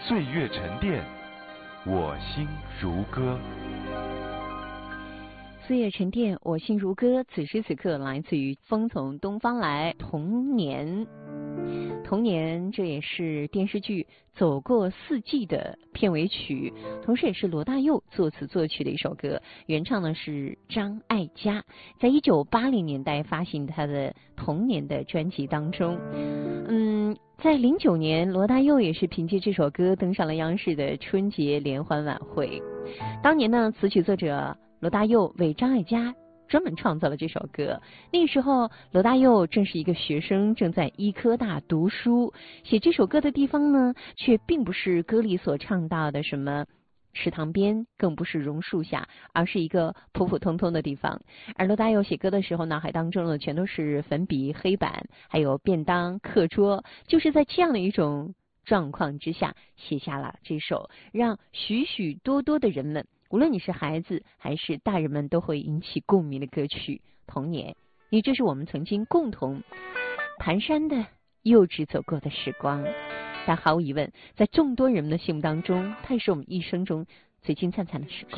岁月沉淀，我心如歌。 岁月沉淀，我心如歌。此时此刻来自于风从东方来，童年。童年，这也是电视剧《走过四季》的片尾曲，同时也是罗大佑作词作曲的一首歌。原唱呢是张艾嘉，在1980年代发行他的童年的专辑当中。在09年，罗大佑也是凭借这首歌登上了央视的春节联欢晚会。当年呢，词曲作者罗大佑为张艾嘉专门创造了这首歌。那个时候，罗大佑正是一个学生，正在医科大读书。写这首歌的地方呢，却并不是歌里所唱到的什么池塘边，更不是榕树下，而是一个普普通通的地方。而罗大佑写歌的时候，脑海当中呢，全都是粉笔、黑板，还有便当、课桌，就是在这样的一种状况之下，写下了这首让许许多多的人们，无论你是孩子还是大人们，都会引起共鸣的歌曲《童年》，因为这是我们曾经共同蹒跚的幼稚走过的时光。但毫无疑问，在众多人们的心目当中，它也是我们一生中最金灿灿的时光。